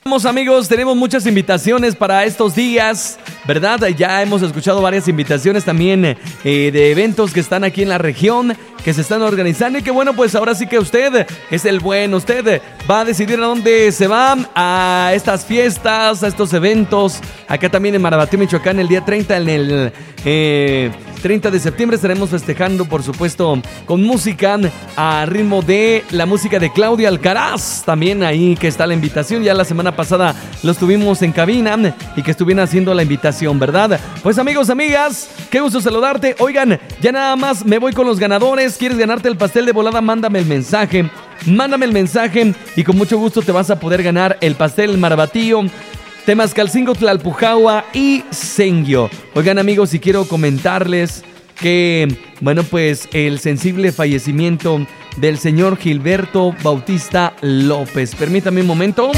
Amigos, tenemos muchas invitaciones para estos días, ¿verdad? Ya hemos escuchado varias invitaciones también de eventos que están aquí en la región, que se están organizando y que bueno, pues ahora sí que usted es el bueno, usted va a decidir a dónde se va a estas fiestas, a estos eventos. Acá también en Marabatío, Michoacán, el día 30, en el 30 de septiembre estaremos festejando, por supuesto, con música a ritmo de la música de Claudia Alcaraz. También ahí que está la invitación, ya la semana pasada los tuvimos en cabina y que estuvieron haciendo la invitación, ¿verdad? Pues amigos, amigas, qué gusto saludarte. Oigan, ya nada más me voy con los ganadores. ¿Quieres ganarte el pastel de volada? Mándame el mensaje y con mucho gusto te vas a poder ganar el pastel Marabatío, Temascalcingo, Tlalpujahua y Senguio. Oigan amigos, y quiero comentarles que, bueno, pues el sensible fallecimiento del señor Gilberto Bautista López. Permítame un momento.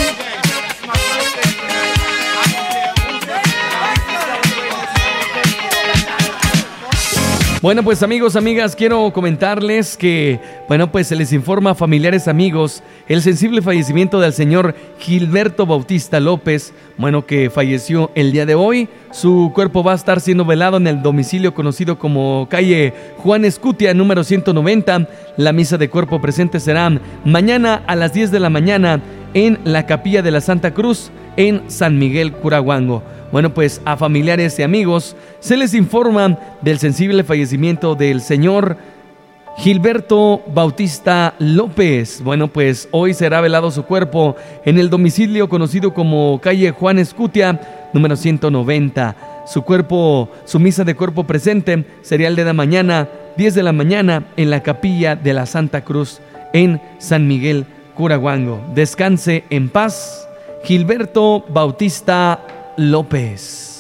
Bueno, pues amigos, amigas, quiero comentarles que, bueno, pues se les informa a familiares, amigos, el sensible fallecimiento del señor Gilberto Bautista López, bueno, que falleció el día de hoy. Su cuerpo va a estar siendo velado en el domicilio conocido como calle Juan Escutia, número 190. La misa de cuerpo presente será mañana a las 10 de la mañana en la Capilla de la Santa Cruz en San Miguel, Curahuango. Bueno, pues a familiares y amigos se les informa del sensible fallecimiento del señor Gilberto Bautista López. Bueno, pues hoy será velado su cuerpo en el domicilio conocido como calle Juan Escutia, número 190. Su misa de cuerpo presente sería el día de mañana, 10 de la mañana, en la Capilla de la Santa Cruz en San Miguel, Curahuango. Descanse en paz, Gilberto Bautista López.